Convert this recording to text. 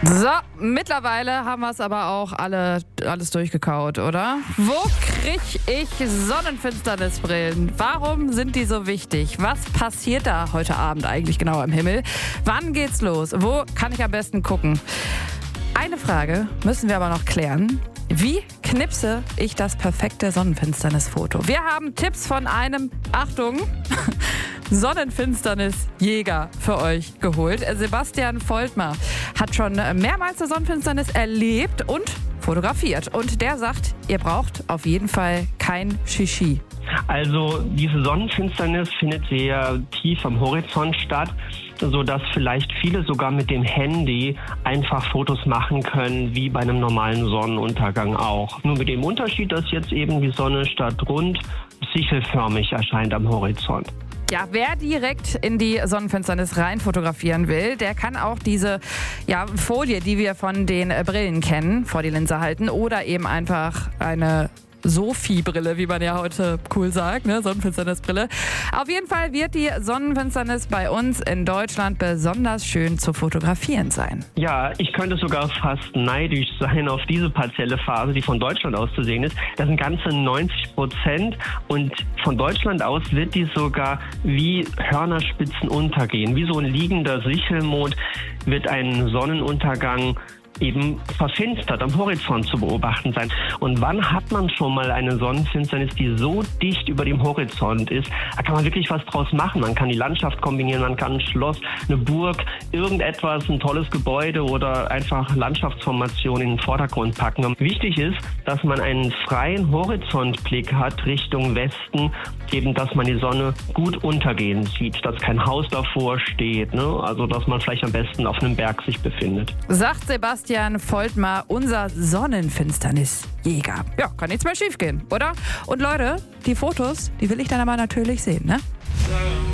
So, mittlerweile haben wir es aber auch alles durchgekaut, oder? Wo krieg ich Sonnenfinsternisbrillen? Warum sind die so wichtig? Was passiert da heute Abend eigentlich genau am Himmel? Wann geht's los? Wo kann ich am besten gucken? Eine Frage müssen wir aber noch klären. Wie knipse ich das perfekte Sonnenfinsternisfoto? Wir haben Tipps von einem, Achtung, Sonnenfinsternisjäger für euch geholt. Sebastian Voltmar hat schon mehrmals eine Sonnenfinsternis erlebt und fotografiert. Und der sagt, ihr braucht auf jeden Fall kein Shishi. Also diese Sonnenfinsternis findet sehr tief am Horizont statt, sodass vielleicht viele sogar mit dem Handy einfach Fotos machen können, wie bei einem normalen Sonnenuntergang auch. Nur mit dem Unterschied, dass jetzt eben die Sonne statt rund sichelförmig erscheint am Horizont. Ja, wer direkt in die Sonnenfinsternis rein fotografieren will, der kann auch diese Folie, die wir von den Brillen kennen, vor die Linse halten oder eben einfach eine Sophie-Brille, wie man ja heute cool sagt, ne? Sonnenfinsternisbrille. Auf jeden Fall wird die Sonnenfinsternis bei uns in Deutschland besonders schön zu fotografieren sein. Ja, ich könnte sogar fast neidisch sein auf diese partielle Phase, die von Deutschland aus zu sehen ist. Das sind ganze 90% und von Deutschland aus wird die sogar wie Hörnerspitzen untergehen. Wie so ein liegender Sichelmond wird ein Sonnenuntergang eben verfinstert am Horizont zu beobachten sein. Und wann hat man schon mal eine Sonnenfinsternis, die so dicht über dem Horizont ist? Da kann man wirklich was draus machen. Man kann die Landschaft kombinieren, man kann ein Schloss, eine Burg, irgendetwas, ein tolles Gebäude oder einfach Landschaftsformationen in den Vordergrund packen. Und wichtig ist, dass man einen freien Horizontblick hat Richtung Westen, eben, dass man die Sonne gut untergehen sieht, dass kein Haus davor steht, ne? Also, dass man vielleicht am besten auf einem Berg sich befindet. Sagt Sebastian Voltmar, unser Sonnenfinsternisjäger. Ja, kann nichts mehr schief gehen, oder? Und Leute, die Fotos, die will ich dann aber natürlich sehen, ne?